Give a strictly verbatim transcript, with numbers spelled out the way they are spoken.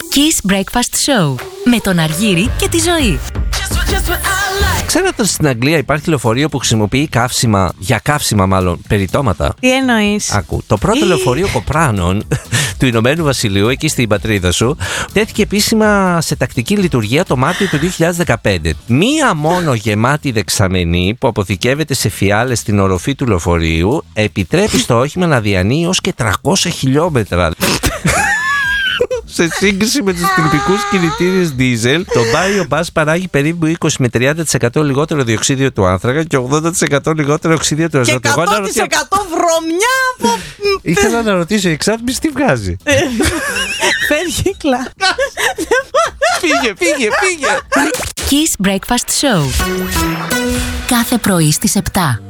Kiss Breakfast Show με τον Αργύρη και τη Ζωή. Ξέρετε ότι στην Αγγλία υπάρχει λεωφορείο που χρησιμοποιεί καύσιμα, για καύσιμα μάλλον, περιτώματα. Τι εννοείς? Άκου, το πρώτο λεωφορείο Κοπράνων του Ηνωμένου Βασιλείου, εκεί στην πατρίδα σου, τέθηκε επίσημα σε τακτική λειτουργία το Μάρτιο του δύο χιλιάδες δεκαπέντε. Μία μόνο γεμάτη δεξαμενή που αποθηκεύεται σε φιάλες στην οροφή του λεωφορείου επιτρέπει στο όχημα να διανύει ως και τριακόσια χιλιόμετρα. Σε σύγκριση με τους τυπικούς κινητήρες diesel, το biogas παράγει περίπου είκοσι με τριάντα τοις εκατό λιγότερο διοξείδιο του άνθρακα και ογδόντα τοις εκατό λιγότερο οξύδιο του αζότου. Και εκατό τοις εκατό βρωμιά από... Ήθελα να ρωτήσω, η εξάτμιση τι βγάζει? Φεύγει κλα. Φύγε, φύγε, φύγε. Kiss Breakfast Show. Κάθε πρωί στις επτά.